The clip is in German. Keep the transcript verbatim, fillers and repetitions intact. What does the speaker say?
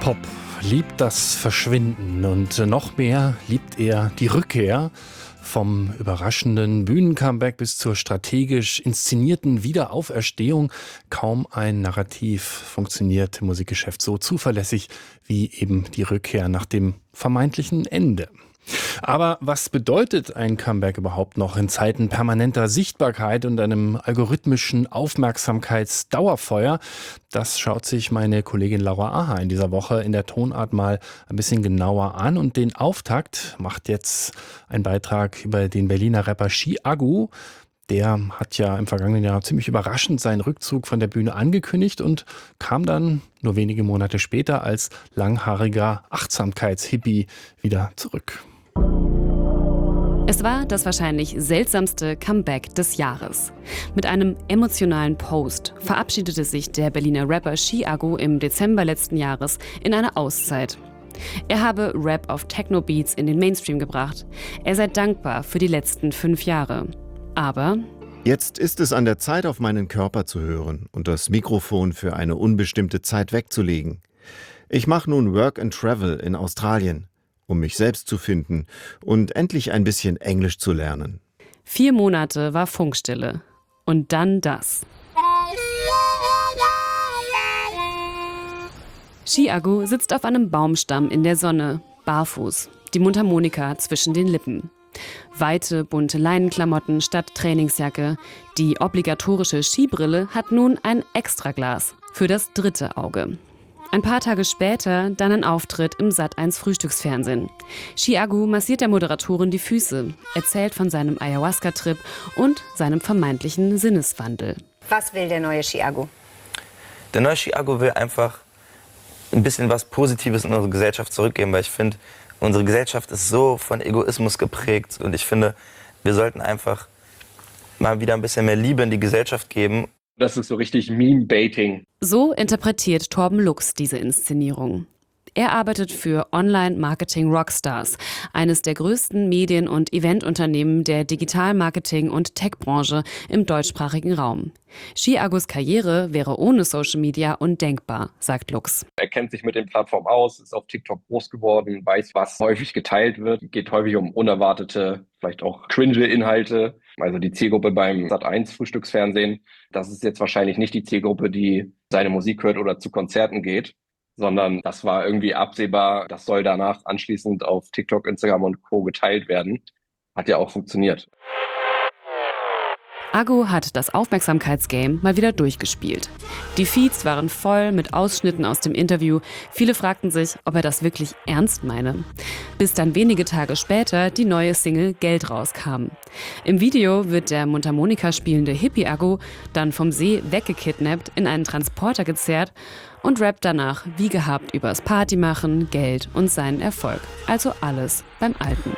Pop liebt das Verschwinden und noch mehr liebt er die Rückkehr. Vom überraschenden Bühnencomeback bis zur strategisch inszenierten Wiederauferstehung. Kaum ein Narrativ funktioniert im Musikgeschäft so zuverlässig wie eben die Rückkehr nach dem vermeintlichen Ende. Aber was bedeutet ein Comeback überhaupt noch in Zeiten permanenter Sichtbarkeit und einem algorithmischen Aufmerksamkeitsdauerfeuer? Das schaut sich meine Kollegin Laura Aha in dieser Woche in der Tonart mal ein bisschen genauer an. Und den Auftakt macht jetzt ein Beitrag über den Berliner Rapper Chiago. Der hat ja im vergangenen Jahr ziemlich überraschend seinen Rückzug von der Bühne angekündigt und kam dann nur wenige Monate später als langhaariger Achtsamkeitshippie wieder zurück. Es war das wahrscheinlich seltsamste Comeback des Jahres. Mit einem emotionalen Post verabschiedete sich der Berliner Rapper Chiago im Dezember letzten Jahres in eine Auszeit. Er habe Rap auf Techno-Beats in den Mainstream gebracht. Er sei dankbar für die letzten fünf Jahre. Aber jetzt ist es an der Zeit, auf meinen Körper zu hören und das Mikrofon für eine unbestimmte Zeit wegzulegen. Ich mache nun Work and Travel in Australien, um mich selbst zu finden und endlich ein bisschen Englisch zu lernen. Vier Monate war Funkstille. Und dann das. Chiago sitzt auf einem Baumstamm in der Sonne, barfuß, die Mundharmonika zwischen den Lippen. Weite, bunte Leinenklamotten statt Trainingsjacke. Die obligatorische Skibrille hat nun ein Extraglas für das dritte Auge. Ein paar Tage später dann ein Auftritt im Sat eins Frühstücksfernsehen. Chiago massiert der Moderatorin die Füße, erzählt von seinem Ayahuasca-Trip und seinem vermeintlichen Sinneswandel. Was will der neue Chiago? Der neue Chiago will einfach ein bisschen was Positives in unsere Gesellschaft zurückgeben, weil ich finde, unsere Gesellschaft ist so von Egoismus geprägt und ich finde, wir sollten einfach mal wieder ein bisschen mehr Liebe in die Gesellschaft geben. Das ist so richtig Meme-Baiting. So interpretiert Torben Lux diese Inszenierung. Er arbeitet für Online-Marketing-Rockstars, eines der größten Medien- und Eventunternehmen der Digital-Marketing- und Tech-Branche im deutschsprachigen Raum. Chiagos Karriere wäre ohne Social Media undenkbar, sagt Lux. Er kennt sich mit den Plattformen aus, ist auf TikTok groß geworden, weiß, was häufig geteilt wird, geht häufig um unerwartete, vielleicht auch cringe Inhalte. Also die Zielgruppe beim Sat eins Frühstücksfernsehen, das ist jetzt wahrscheinlich nicht die Zielgruppe, die seine Musik hört oder zu Konzerten geht, sondern das war irgendwie absehbar, das soll danach anschließend auf TikTok, Instagram und Co. geteilt werden. Hat ja auch funktioniert. Ago hat das Aufmerksamkeitsgame mal wieder durchgespielt. Die Feeds waren voll mit Ausschnitten aus dem Interview. Viele fragten sich, ob er das wirklich ernst meine. Bis dann wenige Tage später die neue Single Geld rauskam. Im Video wird der Mundharmonika spielende Hippie Ago dann vom See weggekidnappt, in einen Transporter gezerrt und rappt danach wie gehabt übers Partymachen, Geld und seinen Erfolg. Also alles beim Alten.